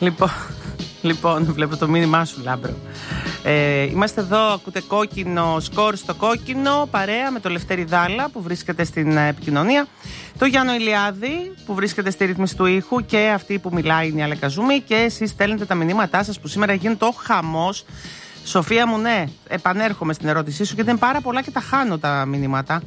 Λοιπόν, βλέπω το μήνυμά σου, Λάμπρο. Είμαστε εδώ, ακούτε κόκκινο, σκορ στο κόκκινο, παρέα με το Λευτέρη Δάλα που βρίσκεται στην επικοινωνία, το Γιάννο Ηλιάδη που βρίσκεται στη ρύθμιση του ήχου και αυτή που μιλάει είναι η Αλέκα Ζούμη, και εσείς στέλνετε τα μηνύματά σας που σήμερα γίνεται ο χαμός. Σοφία μου, ναι, επανέρχομαι στην ερώτησή σου γιατί είναι πάρα πολλά και τα χάνω τα μηνύματα.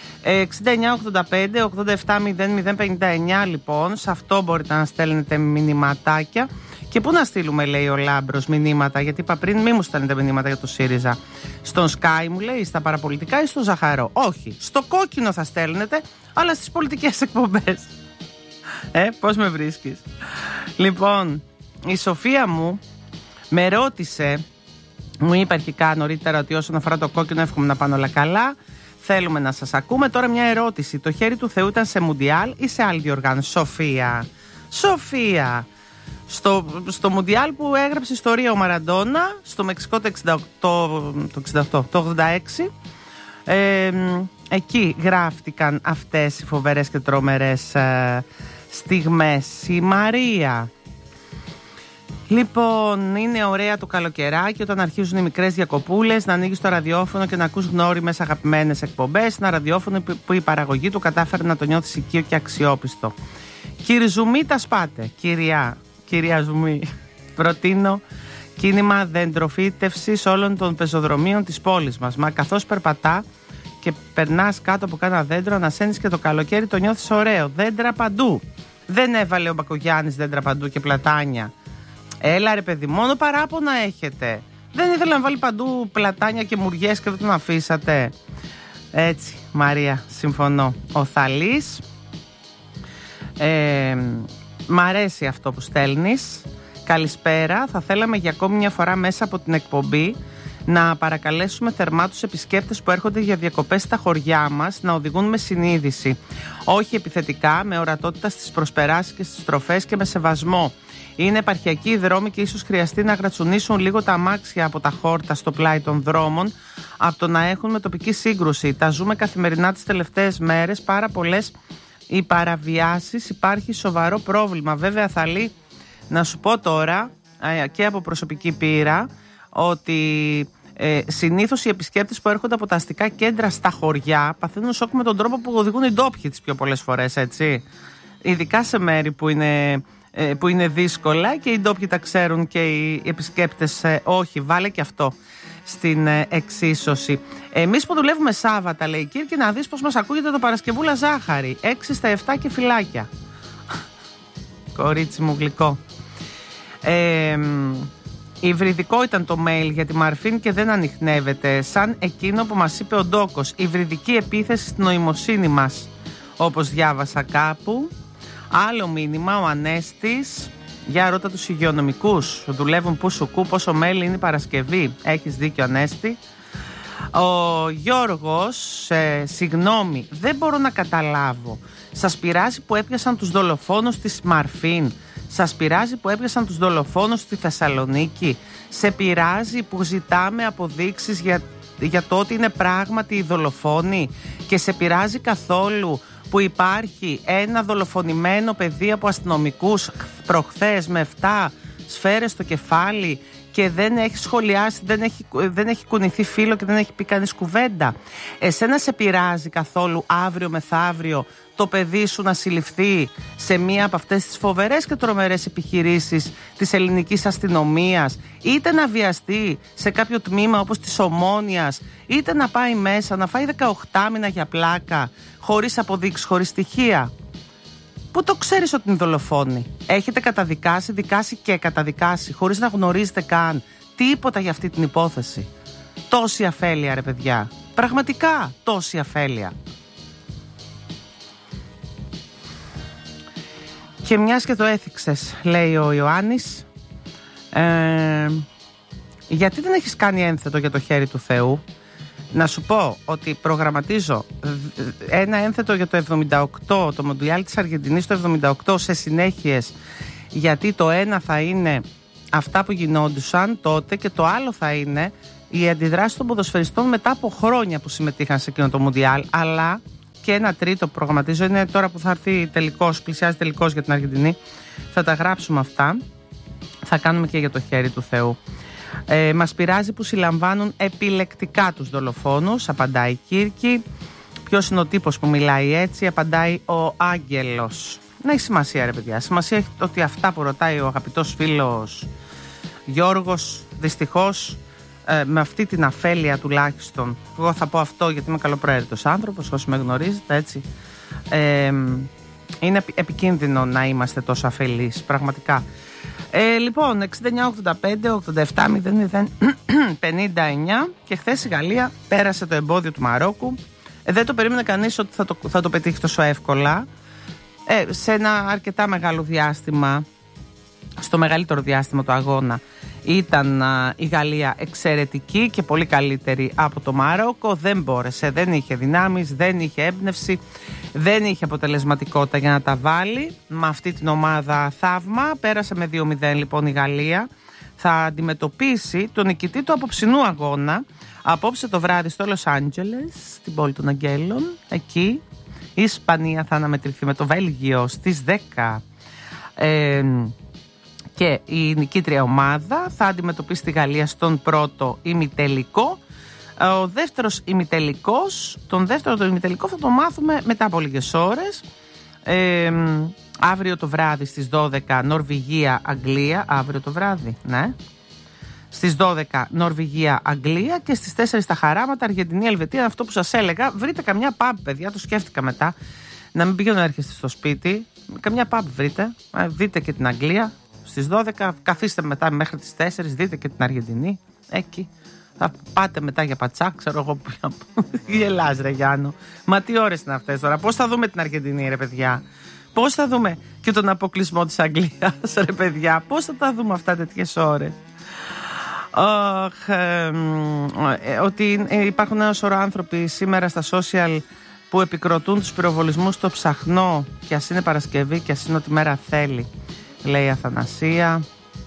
69-85-87-00-59, λοιπόν, σε αυτό μπορείτε να στέλνετε μηνυματάκια. Και πού να στείλουμε, λέει ο Λάμπρος, μηνύματα, γιατί είπα πριν μη μου στέλνετε μηνύματα για το ΣΥΡΙΖΑ. Στον Sky μου λέει, στα παραπολιτικά ή στο Ζαχαρό? Όχι, στο κόκκινο θα στέλνετε, αλλά στις πολιτικές εκπομπές. Πώς με βρίσκεις? Λοιπόν, η Σοφία μου με ρώτησε, μου είπε αρχικά νωρίτερα ότι όσον αφορά το κόκκινο εύχομαι να πάνε όλα καλά. Θέλουμε να σας ακούμε. Τώρα μια ερώτηση. Το χέρι του Θεού ήταν σε Μουντιάλ ή σε άλλη διοργάνωση? Σοφία. Στο Μουντιάλ που έγραψε ιστορία ο Μαραντόνα, στο Μεξικό το 86, εκεί γράφτηκαν αυτές οι φοβερές και τρομερές στιγμές. Η Μαρία. Λοιπόν, είναι ωραία το καλοκαιράκι όταν αρχίζουν οι μικρές διακοπούλες, να ανοίγεις το ραδιόφωνο και να ακούς γνώριμες αγαπημένες εκπομπές. Ένα ραδιόφωνο που η παραγωγή του κατάφερε να το νιώθεις οικείο και αξιόπιστο. Κύριε Ζουμί, τα σπάτε. Κυρία Ζουμί, προτείνω κίνημα δεντροφύτευσης όλων των πεζοδρομίων της πόλης μας. Μα καθώς περπατά και περνάς κάτω από κάνα δέντρο, ανασένεις και το καλοκαίρι το νιώθεις ωραίο. Δέντρα παντού. Δεν έβαλε ο Μπακογιάννης δέντρα παντού και πλατάνια? Έλα ρε παιδί, μόνο παράπονα έχετε. Δεν ήθελα να βάλει παντού πλατάνια και μουριές και δεν τον αφήσατε? Έτσι, Μαρία, συμφωνώ. Ο Θαλής. Μ' αρέσει αυτό που στέλνεις. Καλησπέρα. Θα θέλαμε για ακόμη μια φορά μέσα από την εκπομπή να παρακαλέσουμε θερμά τους επισκέπτες που έρχονται για διακοπές στα χωριά μας να οδηγούν με συνείδηση. Όχι επιθετικά, με ορατότητα στις προσπεράσεις και στις στροφές και με σεβασμό. Είναι επαρχιακοί οι δρόμοι και ίσως χρειαστεί να γρατσουνίσουν λίγο τα αμάξια από τα χόρτα στο πλάι των δρόμων, από το να έχουν με τοπική σύγκρουση. Τα ζούμε καθημερινά τις τελευταίες μέρες. Πάρα πολλές οι παραβιάσεις, υπάρχει σοβαρό πρόβλημα. Βέβαια, Θαλή, να σου πω τώρα και από προσωπική πείρα ότι συνήθως οι επισκέπτες που έρχονται από τα αστικά κέντρα στα χωριά παθαίνουν σοκ με τον τρόπο που οδηγούν οι ντόπιοι τις πιο πολλές φορές, έτσι. Ειδικά σε μέρη που είναι δύσκολα και οι ντόπιοι τα ξέρουν και οι επισκέπτες όχι. Βάλε και αυτό στην εξίσωση. Εμείς που δουλεύουμε Σάββατα, λέει η Κύρκη, να δεις πως μας ακούγεται το Παρασκευούλα ζάχαρη. 6 στα 7 και φυλάκια. Κορίτσι μου γλυκό. Υβριδικό ήταν το mail για τη Μαρφίν και δεν ανιχνεύεται. Σαν εκείνο που μας είπε ο Ντόκος. Υβριδική επίθεση στην νοημοσύνη μας, όπως διάβασα κάπου. Άλλο μήνυμα, ο Ανέστης. Για ρώτα τους υγειονομικούς. Δουλεύουν που σου κου, πόσο μέλι είναι η Παρασκευή. Έχεις δίκιο, Ανέστη. Ο Γιώργος, συγγνώμη, δεν μπορώ να καταλάβω. Σας πειράζει που έπιασαν τους δολοφόνους της Μαρφίν? Σας πειράζει που έπιασαν τους δολοφόνους στη Θεσσαλονίκη? Σε πειράζει που ζητάμε αποδείξεις για το ότι είναι πράγματι οι δολοφόνοι? Και σε πειράζει καθόλου που υπάρχει ένα δολοφονημένο παιδί από αστυνομικούς προχθές με 7 σφαίρες στο κεφάλι και δεν έχει σχολιάσει, δεν έχει κουνηθεί φύλλο και δεν έχει πει κανείς κουβέντα? Εσένα σε πειράζει καθόλου αύριο μεθαύριο το παιδί σου να συλληφθεί σε μία από αυτές τις φοβερές και τρομερές επιχειρήσεις της ελληνικής αστυνομίας, είτε να βιαστεί σε κάποιο τμήμα όπως της Ομόνοιας, είτε να πάει μέσα να φάει 18 μήνα για πλάκα, χωρίς αποδείξεις, χωρίς στοιχεία? Πού το ξέρεις ότι είναι δολοφόνοι? Έχετε δικάσει και καταδικάσει χωρίς να γνωρίζετε καν τίποτα για αυτή την υπόθεση. Τόση αφέλεια, ρε παιδιά. Πραγματικά τόση αφέλεια. Και μιας και το έθιξες, λέει ο Ιωάννης, γιατί δεν έχεις κάνει ένθετο για το χέρι του Θεού? Να σου πω ότι προγραμματίζω ένα ένθετο για το 78, το Μοντιάλ της Αργεντινής το 78 σε συνέχειες, γιατί το ένα θα είναι αυτά που γινόντουσαν τότε και το άλλο θα είναι η αντιδράση των ποδοσφαιριστών μετά από χρόνια που συμμετείχαν σε εκείνο το Μοντιάλ. Αλλά και ένα τρίτο προγραμματίζω, είναι τώρα που θα έρθει τελικός, πλησιάζει τελικός για την Αργεντινή, θα τα γράψουμε αυτά. θα κάνουμε και για το χέρι του Θεού. Μας πειράζει που συλλαμβάνουν επιλεκτικά τους δολοφόνους, απαντάει η Κύρκη. Ποιος είναι ο τύπος που μιλάει έτσι, απαντάει ο Άγγελος. Να έχει σημασία, ρε παιδιά. Σημασία έχει ότι αυτά που ρωτάει ο αγαπητός φίλος Γιώργος, δυστυχώς, με αυτή την αφέλεια τουλάχιστον, εγώ θα πω αυτό γιατί είμαι καλοπροαίρετος άνθρωπος, όσοι με γνωρίζετε, έτσι, είναι επικίνδυνο να είμαστε τόσο αφελείς, πραγματικά. Λοιπόν, 69-85-87-00-59 και χθες η Γαλλία πέρασε το εμπόδιο του Μαρόκου. Δεν το περίμενε κανείς ότι θα το πετύχει τόσο εύκολα. Σε ένα αρκετά μεγάλο διάστημα, στο μεγαλύτερο διάστημα του αγώνα, ήταν η Γαλλία εξαιρετική και πολύ καλύτερη από το Μαρόκο. Δεν μπόρεσε, δεν είχε δυνάμεις, δεν είχε έμπνευση, δεν είχε αποτελεσματικότητα για να τα βάλει. Με αυτή την ομάδα θαύμα πέρασε με 2-0 λοιπόν η Γαλλία. Θα αντιμετωπίσει τον νικητή του απόψινού αγώνα απόψε το βράδυ στο Λος Άντζελες, στην πόλη των Αγγέλων. Εκεί η Ισπανία θα αναμετρηθεί με το Βέλγιο στις 10. Και η νικήτρια ομάδα θα αντιμετωπίσει τη Γαλλία στον πρώτο ημιτελικό. Ο δεύτερος ημιτελικός, τον δεύτερο ημιτελικό θα το μάθουμε μετά από λίγες ώρες. Αύριο το βράδυ στις 12 Νορβηγία-Αγγλία. Αύριο το βράδυ, ναι. Στις 12 Νορβηγία-Αγγλία και στις 4 τα χαράματα Αργεντινή-Ελβετία. Αυτό που σας έλεγα, βρείτε καμιά pub, παιδιά, το σκέφτηκα μετά. Να μην πηγαίνω να έρχεστε στο σπίτι. Καμιά pub βρείτε. Δείτε και την Αγγλία. Στις 12 καθίστε μετά μέχρι τις 4, δείτε και την Αργεντινή. Εκεί. Θα πάτε μετά για πατσά, ξέρω εγώ που γελάς ρε Γιάννο. Μα τι ώρες είναι αυτές τώρα, πώς θα δούμε την Αργεντινή ρε παιδιά. Πώς θα δούμε και τον αποκλεισμό της Αγγλίας ρε παιδιά. Πώς θα τα δούμε αυτά τέτοιες ώρες. Ότι υπάρχουν ένα σωρό άνθρωποι σήμερα στα social που επικροτούν τους πυροβολισμούς στο Ψαχνό και ας είναι Παρασκευή και ας είναι ό,τι μέρα θέλει, λέει η Αθανασία.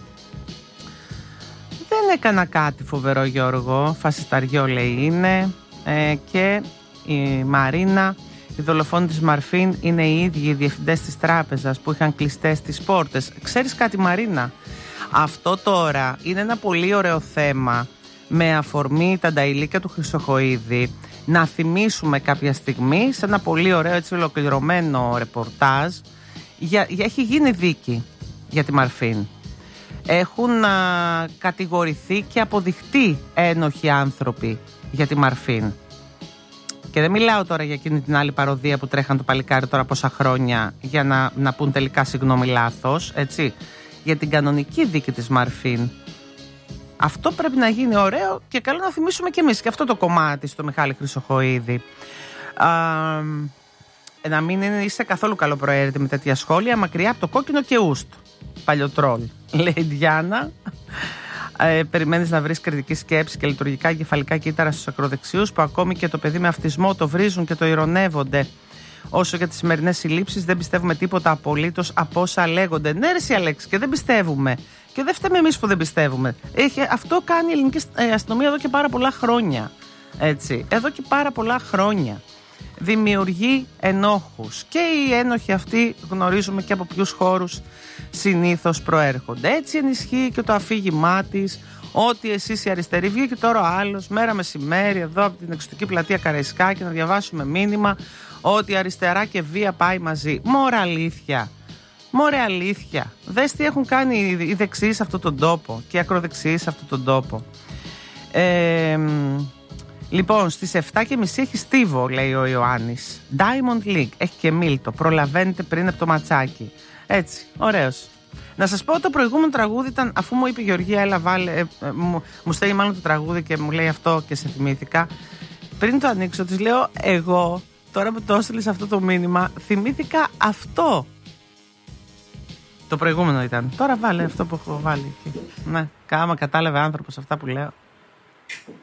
Δεν έκανα κάτι φοβερό Γιώργο, φασισταριό λέει είναι. Και η Μαρίνα, οι δολοφόνοι της Μαρφίν είναι οι ίδιοι οι διευθυντές της τράπεζας που είχαν κλειστές τις πόρτες. Ξέρεις κάτι Μαρίνα, αυτό τώρα είναι ένα πολύ ωραίο θέμα με αφορμή τα νταηλίκια του Χρυσοχοΐδη. Να θυμίσουμε κάποια στιγμή σε ένα πολύ ωραίο έτσι ολοκληρωμένο ρεπορτάζ. Έχει γίνει δίκη για τη Μαρφίν. Έχουν κατηγορηθεί και αποδειχτεί ένοχοι άνθρωποι για τη Μαρφίν. Και δεν μιλάω τώρα για εκείνη την άλλη παροδία που τρέχαν το παλικάρι τώρα πόσα χρόνια για να πούν τελικά συγγνώμη λάθος, έτσι. Για την κανονική δίκη της Μαρφίν. Αυτό πρέπει να γίνει ωραίο και καλό να θυμίσουμε κι εμείς και αυτό το κομμάτι στο Μιχάλη Χρυσοχοΐδη. Να μην είσαι καθόλου καλοπροαίρετη με τέτοια σχόλια, μακριά από το κόκκινο και ούστ. Παλιοτρόλ, λέει η Διάννα. Περιμένεις να βρεις κριτική σκέψη και λειτουργικά εγκεφαλικά κύτταρα στους ακροδεξιούς που ακόμη και το παιδί με αυτισμό το βρίζουν και το ειρωνεύονται. Όσο για τις σημερινές συλλήψεις, δεν πιστεύουμε τίποτα απολύτως από όσα λέγονται. Ναι, ρε Αλέξη, και δεν πιστεύουμε. Και δεν φταίμε εμείς που δεν πιστεύουμε. Αυτό κάνει η ελληνική αστυνομία εδώ και πάρα πολλά χρόνια. Έτσι, εδώ και πάρα πολλά χρόνια. Δημιουργεί ενόχους. Και οι ένοχοι αυτοί γνωρίζουμε και από ποιους χώρους συνήθως προέρχονται. Έτσι ενισχύει και το αφήγημά της ότι εσείς οι αριστεροί βγήκε τώρα ο άλλος μέρα μεσημέρι εδώ από την εξωτική πλατεία Καραϊσκάκη να διαβάσουμε μήνυμα ότι αριστερά και βία πάει μαζί. Μωρέ αλήθεια. Δες τι έχουν κάνει οι δεξιοί σε αυτόν τον τόπο και οι ακροδεξιοί σε αυτόν τον τόπο. Λοιπόν, στις 7.30 έχει Στίβο, λέει ο Ιωάννης. Diamond League, έχει και Μίλτο. Προλαβαίνετε πριν από το ματσάκι. Έτσι, ωραίος. Να σας πω το προηγούμενο τραγούδι ήταν, αφού μου είπε η Γεωργία, έλα βάλε, μου στέλνει μάλλον το τραγούδι και μου λέει αυτό και σε θυμήθηκα. Πριν το ανοίξω, της λέω, εγώ, τώρα που το έστειλες αυτό το μήνυμα, θυμήθηκα αυτό. Το προηγούμενο ήταν. Τώρα βάλε αυτό που έχω βάλει εκεί. Ναι, κάμα κατάλαβε άνθρωπος αυτά που λέω.